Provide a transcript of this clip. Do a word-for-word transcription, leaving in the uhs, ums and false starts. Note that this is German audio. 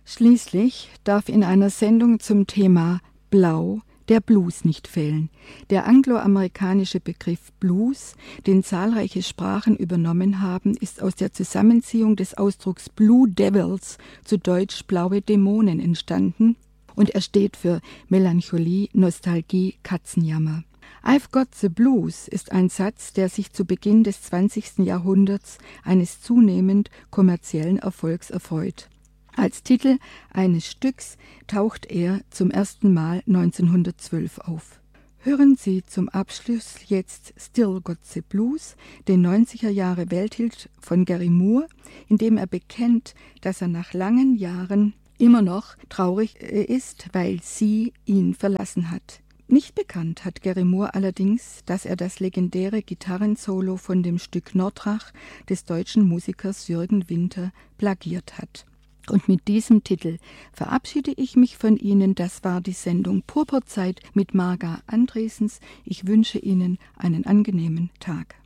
Schließlich darf in einer Sendung zum Thema Blau der Blues nicht fehlen. Der angloamerikanische Begriff Blues, den zahlreiche Sprachen übernommen haben, ist aus der Zusammenziehung des Ausdrucks Blue Devils, zu Deutsch blaue Dämonen, entstanden und er steht für Melancholie, Nostalgie, Katzenjammer. I've Got the Blues ist ein Satz, der sich zu Beginn des zwanzigsten Jahrhunderts eines zunehmend kommerziellen Erfolgs erfreut. Als Titel eines Stücks taucht er zum ersten Mal neunzehnhundertzwölf auf. Hören Sie zum Abschluss jetzt Still Got the Blues, den neunziger Jahre Welthit von Gary Moore, in dem er bekennt, dass er nach langen Jahren immer noch traurig ist, weil sie ihn verlassen hat. Nicht bekannt hat Gary Moore allerdings, dass er das legendäre Gitarrensolo von dem Stück Nordrach des deutschen Musikers Jürgen Winter plagiert hat. Und mit diesem Titel verabschiede ich mich von Ihnen. Das war die Sendung Purpurzeit mit Marga Andresens. Ich wünsche Ihnen einen angenehmen Tag.